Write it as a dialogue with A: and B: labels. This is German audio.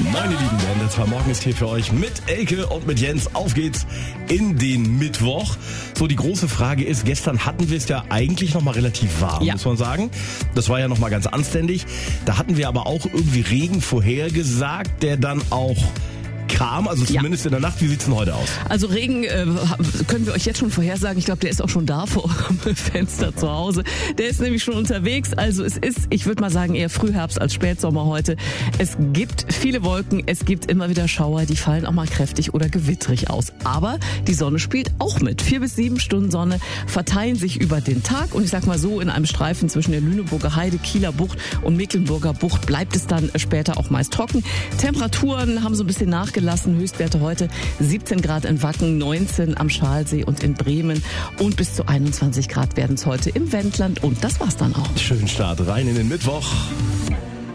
A: Meine Lieben, der NDR Morgen ist hier für euch mit Elke und mit Jens. Auf geht's in den Mittwoch. So, die große Frage ist, gestern hatten wir es ja eigentlich noch mal relativ warm, muss man sagen. Das war ja noch mal ganz anständig. Da hatten wir aber auch irgendwie Regen vorhergesagt, der dann auch kam, also zumindest in der Nacht. Wie sieht's denn heute aus?
B: Also Regen können wir euch jetzt schon vorhersagen. Ich glaube, der ist auch schon da vor eurem Fenster zu Hause. Der ist nämlich schon unterwegs. Also es ist, ich würde mal sagen, eher Frühherbst als Spätsommer heute. Es gibt viele Wolken, es gibt immer wieder Schauer, die fallen auch mal kräftig oder gewittrig aus. Aber die Sonne spielt auch mit. 4 bis 7 Stunden Sonne verteilen sich über den Tag. Und ich sag mal so, in einem Streifen zwischen der Lüneburger Heide, Kieler Bucht und Mecklenburger Bucht bleibt es dann später auch meist trocken. Temperaturen haben so ein bisschen nachgelassen. Höchstwerte heute 17 Grad in Wacken, 19 am Schalsee und in Bremen und bis zu 21 Grad werden es heute im Wendland und das war's dann auch.
A: Schönen Start rein in den Mittwoch.